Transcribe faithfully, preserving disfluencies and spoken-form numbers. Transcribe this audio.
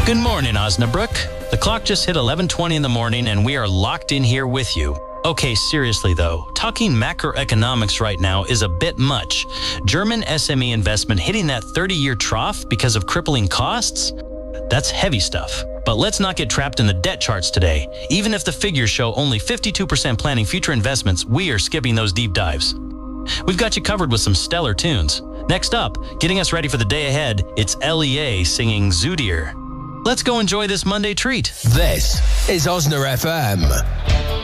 Good morning, Osnabrück. The clock just hit eleven twenty in the morning, and we are locked in here with you. Okay, seriously though, talking macroeconomics right now is a bit much. German S M E investment hitting that thirty-year trough because of crippling costs? That's heavy stuff. But let's not get trapped in the debt charts today. Even if the figures show only fifty-two percent planning future investments, we are skipping those deep dives. We've got you covered with some stellar tunes. Next up, getting us ready for the day ahead, it's L E A singing Zuider. Let's go enjoy this Monday treat. This is Osna F M.